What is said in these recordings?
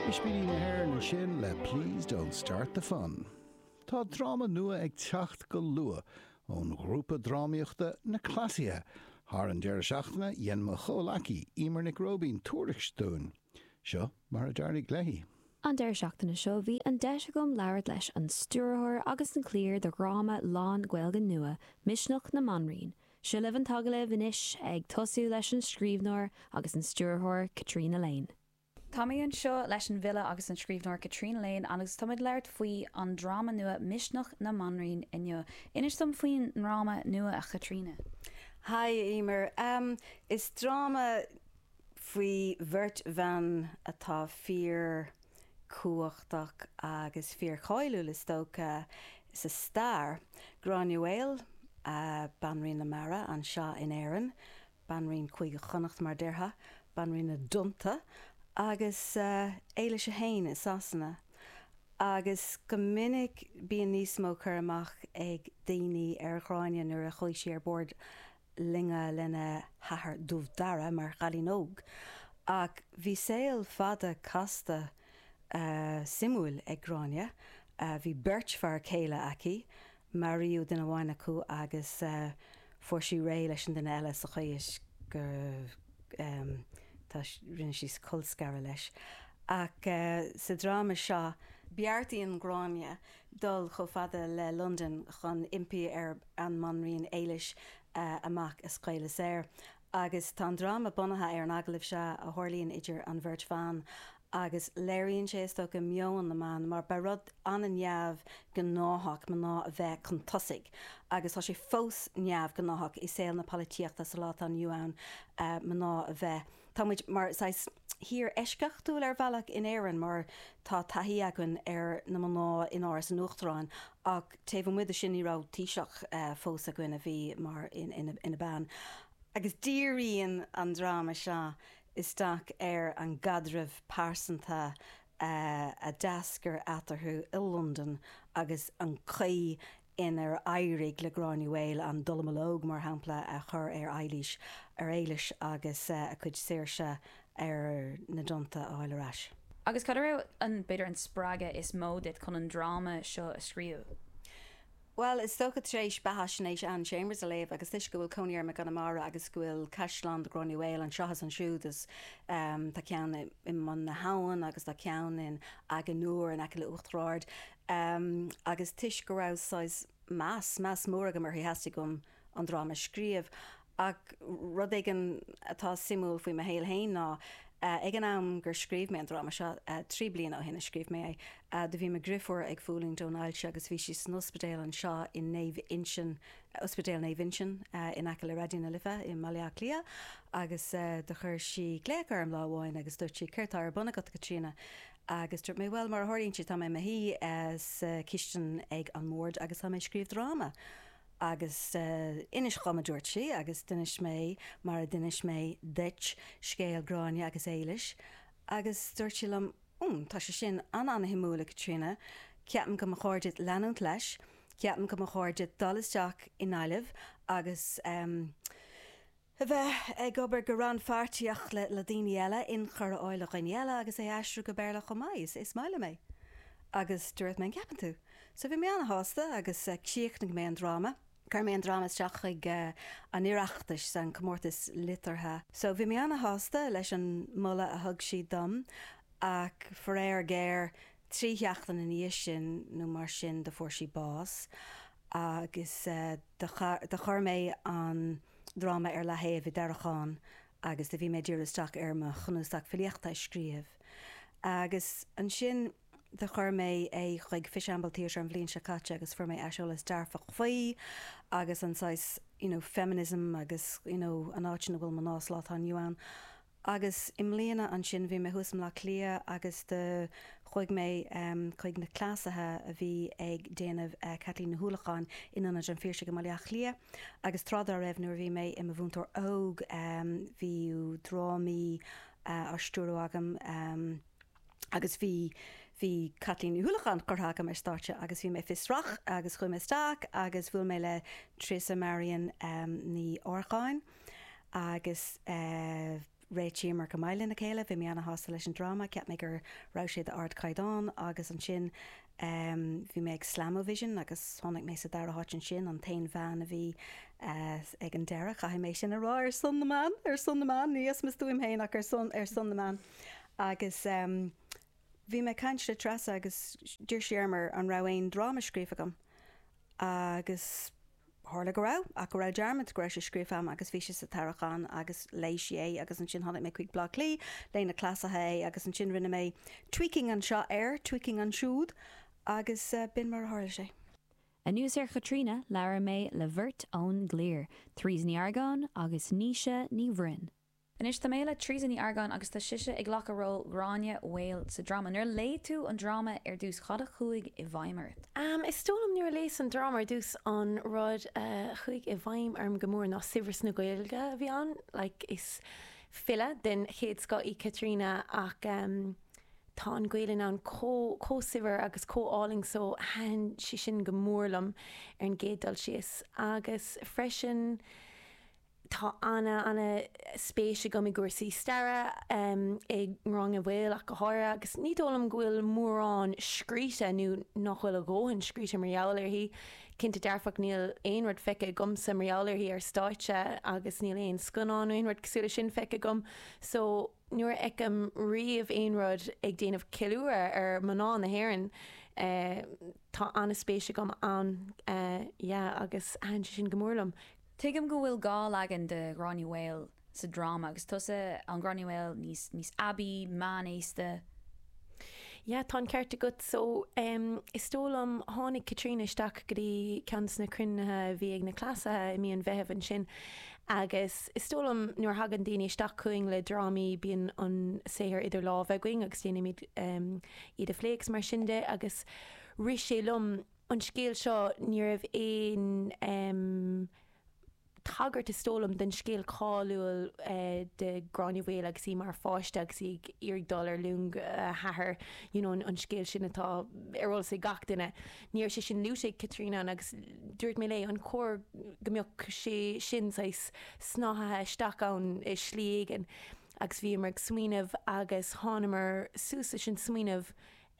Ispírí na hair na sin le Please Don't Start the Fun. Tá drama nua ag teacht go lua ón grúpa drámaíochta na Clasia. Thar an deir seachtaina dhéanama chomhlací Emer Nic Robín tuairisciúin. Seo mar a dearnig léi. An deir seachtaina seo bhí an deise gom leabhar leis an stúrthóir agus an clír do gráma lán Gaeilge nua, Misneach na Manraín. Seo libh an tagala bhanis ag tosú leis an scríbhneoir agus an stúrthóir Catriona Lane. Táíonn seo leis an bhile agus an scríbhneoir Catriona Lane agus táid leirt faoi an drama nua Misneach na Manraín inniu. Inis tom faoin drama nua a Catriona. Hi Emer. Is drama faoi bhirt bhean atá fíor cuachtach agus fíor cháilú le stocha is a star. Granuel Banrín na Mara an seo in éireann, Banrín chuig chonacht mar deirtha, Banrín na Dunta, agus Éilis a Hain is Sasanna. Agus go minic bíon níos mó chur amach ag daoine ar ghráine nuair a chuig sé ar bord linge lena hathair dubh dara mar chalínóg. Ach bhí saoil fada casta simúil ag gráine, bhí beirt fear céile aici, maríú den bhhaine acu agus fuair ré leis an den eile sa chuis gur tá rinne síos colscara leis. Ach sa drama seo beartaíon gráine dul cho fada le London chun impi ar an Manraín Éilis amach is Scoile Saor. Agus tá drama bunathe ar an aglah se a thuirlíonn idir an bhirt fan agus léiríonn sé sto go meoin na man mar ba rud an neamh go náthach man ná a bheith chun tosaigh agus tá sé fós neamh go náthach i saoil na polítíochta sa lá an Uán man ná a bheith. Tá muid mar hir eisceach túil ar bhealach in éireann mar tá taithí agan ar na man ná in áras an Uachtaráin ach taobh muid a sin í rá tíiseach fós a gine a bhí mar in a ban. Agus díríonn an drama seo isteach ar an gadrabh pásanta a deascar atarthú i London agus an chaí inar éirigh le Granuel an dulmalóg mar hampla a chur ar Éilis agus a chuid saoirse ar na Dunta áileráis. Agus cad raibh an beidir an sppraige is módit chun an drama seo a scríú. Well, is stocha trééis bahasnééis an Chambers a léh agus tuis go bhfuil coníar me gan amara agus gohfuil Caisleán de Granuel an seochas an siúdas tá cean i man na háin agus tá cean in agan nuair an aice le Uachtaráid agus tuis go raibh más mór go mar hí heasta gom an drama scríomh ach rud éigen atá simúil faoi me héal hain ná ag an am gur scríb mé an drama seo 3 bliain á hinna scríb mé de bhí me griffór ag fúling Donald agus bhí si snospedéil an seo in Ospedéil Naomh Inchin in aice le radioúna lifa in Maliaclia agus de chur si léachar am láháin agus dúirt si ceirtá ar buna go Catriona agus dúirt mé well mar thuiríonn si tá mé hí cisten ag an mórd agus tá mé scríb drama. Agus inis chuma dúirt si agus dunis mé mar dunis mé deit scéal gráine agus Éilis agus dúirt si lem tá sé sin anna himúla Catriona ceapan go cháirdit leanúnt leis ceapan go cháirdit dalisteach in ailemh agus bheith ag obair go ran feartíoch le daoine eile in chur áile eile agus é eistú go béla chomáis is máile mé agus dúirt mé ceapan tú. So bhí mé anna hásta agus cíochnig mé an drama. Car mé an drama teach ag an iireachtas san comórtas litartha. So bhí mé anna hásta leis an mula a thug si dom ach foréir géir trítheachtain in níos sin nó mar sin de fuair si bás agus de chur mé an drama ar lehéh i dearachán agus de bhí mé dúrasteach ar mo chunústeach filiochta scríomh. Agus an sin de chur mé é chuig fisambaltíir an bblionn se caite agus for mé eisiolalas dearfach faoi agus an feminism agus an áitina bhfuil man nás lá an Uán. Agus im mbliana an sin bhí mé thusam le clia agus de chuig mé chuig na clásathe a bhí ag déanamh Catlín na Húlachán inan an fíorse go maiach lia agus trád a raibh nuair bhí mé im a bhúntar óg bhíú drámaí ar stúrú agam agus bhí Catlín na Húlachán chuthaga mar státe agus bhí mé fisrach agus chuim isteach agus bhfuil mé le Theresa Marion ní Orcháin agus réití mar go maiile na chéile, bhí mé anna hasasta leis an drama, ceap mé gur ra sé de ard caiidán agus an sin bhí mé ag Slamovision agus tháinig mé sa dar háin sin an tain bhean a bhí ag an deire cha mé sin ará ar son naán níos mis dúim héin ach ar son naán agus bhí mé caiinte trasa agus dúir séarmar an rahain drama scrífagam agus hála go rah a go ra dearmid go sé scrífam agus bhí sa tarachán agus leiis é agus an sin hána mé chuig blach lí léna clasathe agus an sin rinne mé tweaking an seo tweaking an siúd agus bin mar hála sé. A nús ar Katrina lear mé le bhirt ón gléir, trís ní argáin agus níise ní bhrin. Inis tá méile trís ní argáin agus tá siise ag ghlach aró Gráine Whale sa drama. Nuair lé tú an drama ar dús chada chuig i bhaimar. Is tólam nuair lééis an drama ar dús an rud chuig i bhaim arm gomór ná sihras na Gaeilge a bhí an, is fila den chéad sco í Katrina ach tá an Gaeilge an cósihar agus cóáling so hen si sin gomórlam ar an gédal sios agus freisin tá anna spéise go i gcuirsaí stara ag rang a bhfuil ach go háire agus ní dólam ghfuil mórrán scríte nó nachhfuil a ggóin scríte marall ar hí cinnta dearfach níl aonrad feice gom sa marall ar hí ar stáite agus níl aon scanán aonrad cosúla sin feice gom so nuair ag riamh aonrad ag déanamh ciúra ar maná na hhéireann tá anna spéise gom an agus an sin gomórlam. Tuigim go bhfuil gá agan de Gráine Whale sa drama agus tusa an Gráine Whale níos abí man éiste. Ja, tá ceart agat so is tólam tháinig Katrina isteach go dtí ceantas na crunnithe bhí ag na clasa mí an bheitheh an sin agus is tólam nuair hagan daoine isteach chuing le drámaí bíon an séir idir lá bheithaing agus déanaimiid iad a phléics mar sinnde agus ris sé lom an scéal seo ní raibh éon tagart is tólam den scéal cáúil de Gráine Whale agus í mar fáiste agus í $1 lung hathair an scéal sin atá arróil sé gach duine. Níor sé sin lúise Katrina agus dúirt mé lé an cór gombeoch sé sin snáthe isteach ann is slígan agus bhí mar smaoinemh agus tháinar súsa sin smaoinemh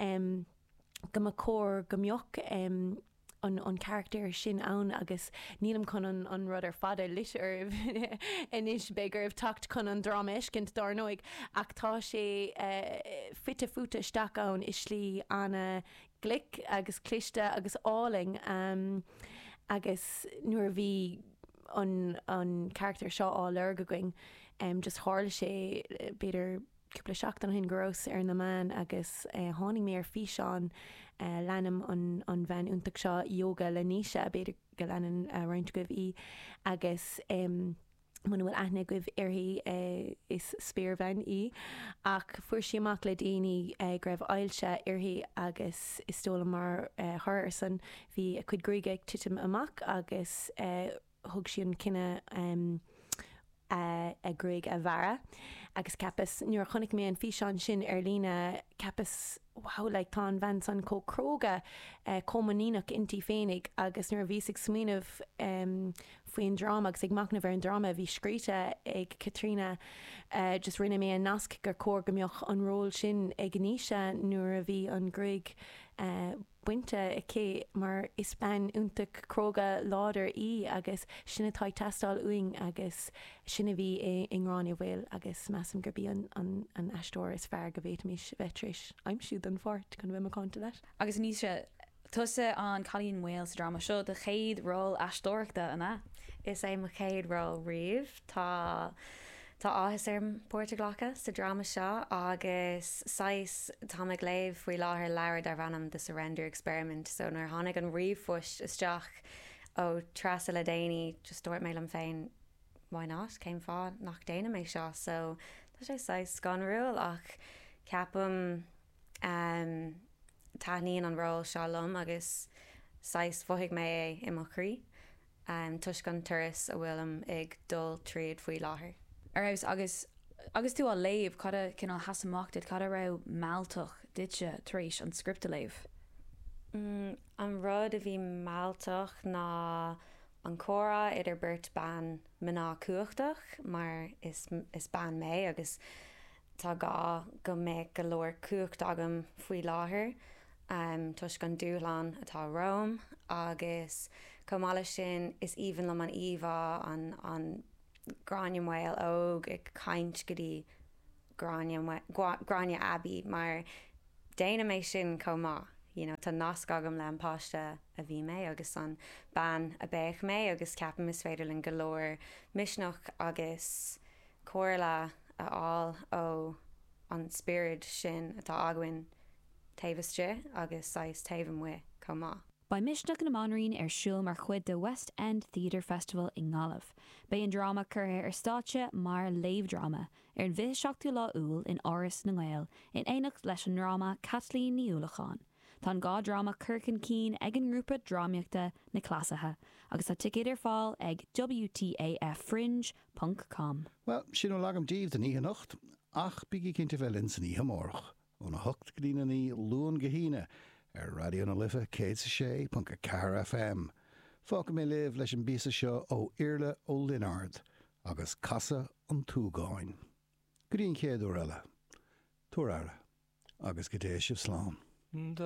go a cór gombeoch an character sin ann agus nílam chun an rud ar fada litir inis begur tacht chun an drama iscint dar nóig ach tá sé fitte futa isteach ann is slí anna glic agus cliste agus áling agus nuair bhí an character seo á lerga going just hála sé beidir cúpla seach an hin gros ar na man agus tháinig mé ar fí seán lenam an bhein úntaach seo yoga le níise a beidir go lenan roiint goibh í agus man bhfuil aithne goibh arthaí is spéir bhein í ach fuair sí amach le daoine greibh ailse arthaí agus is tóla mar thir san bhí a chud gríige ag titim amach agus thug sí an cinenne a gréig a bhara agus cepas nuair chonig mé an físeán sin ar lína cepas le tá an bhain san cócróga commanínach intí féinnig agus nuair bhí ag smaoinemh faoin drama agus ag macna bhar an drama bhí scríte ag Katrina just rinne mé an nasc gur cór gombeoch an ról sin ag níise nuair a bhí an gréig buinte i cé mar is ben úntaach cróga láidir í agus sinna tá testáil uing agus sinna bhí in Gráine Whale agus meam gur bí an eistóir is fear go bhéit mís bheitris aimimsú an fort chun bhfuil conta leis. Agus níos se tusa an Colleen Wales drama seo de chéad ról eistóireachta anna. Is é mo chéad ról riamh Tá áthas ar Portugalacha sa drama seo agus 6 tá ag léibh faoi láthair leabhar ar bhanam the Surrender Experiment so nuair tháinig an riomhfuis isteach ó trasa le déine just dúirt mé am féin why not céim fá nach déine mé seo so tá sé 6 gan rúil ach ceapam taithníonn an ról seo lom agus 6 bhuaigh mé i mo chrí tuis gan turas a bhfuilm ag dul tríad faoi láthair. agus tú á léomh cada cinál hasamachtaid cada ra máilteach ditse tríéis an scripta léomh. An rud a bhí máilteach ná an chora idir burt ban mná cuachtach, mar is ban mé agus tá gá go méid go leir cuacht agam faoi láthair. Tus gan dúlan atá Rome agus comála sin is even am an Eva an Grania óg ag caint gotí Grania Abbey, mar déana mé sin comá. Tá nasc agam le an páiste a bhí mé agus an ban a béich mé agus ceapam is féidir an golóir misneach agus cóirla aáil ó an spirit sin atá aguain taobhaiste agus 6 taobh mu comá. Ba Misneach na Monraín siúl mar chuid de West End Theatre Festival in Ngalamh. Ba an drama curtha státe mar léomhdrama an bhí seachtaí lá úil in áras na Gael in éineacht leis an drama Kathleen ní Uallacháin. Tá gá drama Kirkin Keen ag an grúpa drámaíochta na clasathe, agus tá ticket ar fáil ag wtaffringe.com. Well, sin ó lagam díomh den ihe nacht, ach bigí cinnte bheith linn san ihe mórach, ó na hocht glína ní luan gohíine, Radio na Lifa, K6.4 FM. Fáca mé libh leis an bísa seo ó Iarla ó Linard, agus casa an túgáin. Grín céadú eile, túr eile, agus go dtéis sibh slán.